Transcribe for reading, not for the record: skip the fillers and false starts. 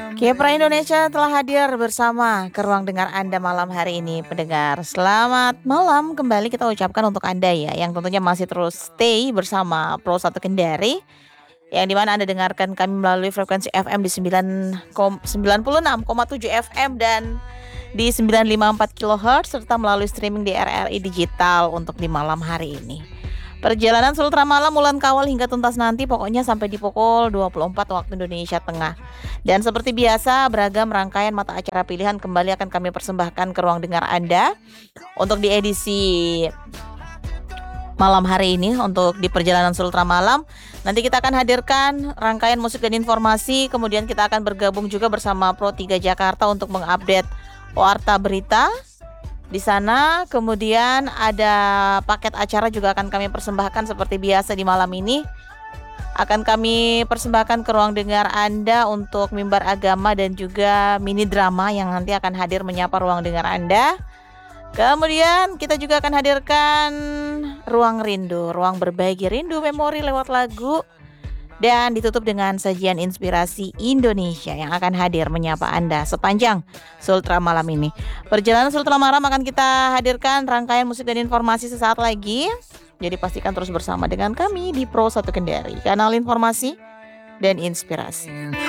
Kepra Indonesia telah hadir bersama ke ruang dengar Anda malam hari ini, pendengar. Selamat malam kembali kita ucapkan untuk Anda ya, yang tentunya masih terus stay bersama Pro 1 Kendari, yang dimana Anda dengarkan kami melalui frekuensi FM di 96,7 FM dan di 954 kHz, serta melalui streaming di RRI Digital untuk di malam hari ini. Perjalanan Sultra Malam Ulan Kawal hingga tuntas nanti, pokoknya sampai di pukul 24 waktu Indonesia Tengah. Dan seperti biasa, beragam rangkaian mata acara pilihan kembali akan kami persembahkan ke ruang dengar Anda untuk di edisi malam hari ini. Untuk di perjalanan Sultra Malam, nanti kita akan hadirkan rangkaian musik dan informasi. Kemudian kita akan bergabung juga bersama Pro 3 Jakarta untuk mengupdate warta berita di sana. Kemudian ada paket acara juga akan kami persembahkan seperti biasa di malam ini. Akan kami persembahkan ke ruang dengar Anda untuk mimbar agama dan juga mini drama yang nanti akan hadir menyapa ruang dengar Anda. Kemudian kita juga akan hadirkan ruang rindu, ruang berbagi rindu memori lewat lagu. Dan ditutup dengan sajian inspirasi Indonesia yang akan hadir menyapa Anda sepanjang Sultra Malam ini. Perjalanan Sultra Malam akan kita hadirkan rangkaian musik dan informasi sesaat lagi. Jadi pastikan terus bersama dengan kami di Pro 1 Kendari, kanal informasi dan inspirasi.